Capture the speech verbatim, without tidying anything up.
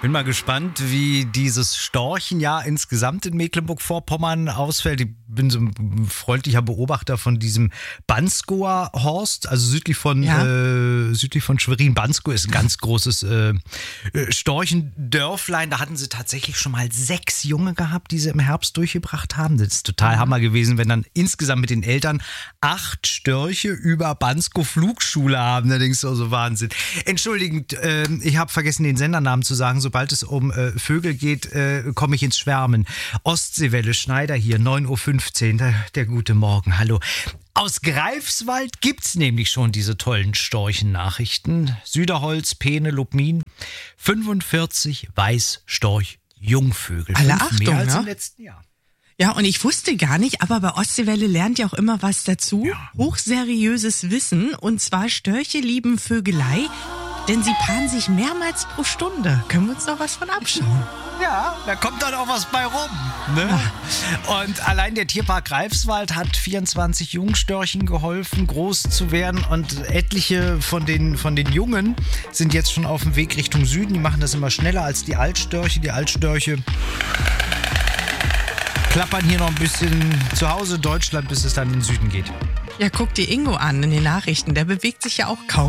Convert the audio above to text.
Bin mal gespannt, wie dieses Storchenjahr insgesamt in Mecklenburg-Vorpommern ausfällt. Ich bin so ein freundlicher Beobachter von diesem Banskower Horst, also südlich von, Ja. äh, südlich von Schwerin. Bansko ist ein ganz großes äh, Storchendörflein. Da hatten sie tatsächlich schon mal sechs Junge gehabt, die sie im Herbst durchgebracht haben. Das ist total Hammer gewesen, wenn dann insgesamt mit den Eltern acht Störche über Bansko Flugschule haben. Da denkst du, oh, so Wahnsinn. Entschuldigend, äh, ich habe vergessen, den Sendernamen zu sagen. Sobald es um äh, Vögel geht, äh, komme ich ins Schwärmen. Ostseewelle, Schneider hier, neun Uhr fünfzehn, der, der gute Morgen, hallo. Aus Greifswald gibt's nämlich schon diese tollen Storchennachrichten. Süderholz, Peene, Lubmin, fünfundvierzig Weißstorch-Jungvögel. Alle Fünf Achtung, mehr als ne? im letzten Jahr. Ja, und ich wusste gar nicht, aber bei Ostseewelle lernt ja auch immer was dazu. Ja. Hochseriöses Wissen, und zwar Störche lieben Vögelei, denn sie paaren sich mehrmals pro Stunde. Können wir uns noch was von abschauen? Ja, da kommt dann auch was bei rum. Ne? Und allein der Tierpark Greifswald hat vierundzwanzig Jungstörchen geholfen, groß zu werden. Und etliche von den, von den Jungen sind jetzt schon auf dem Weg Richtung Süden. Die machen das immer schneller als die Altstörche. Die Altstörche klappern hier noch ein bisschen zu Hause in Deutschland, bis es dann in den Süden geht. Ja, guck dir Ingo an in den Nachrichten. Der bewegt sich ja auch kaum.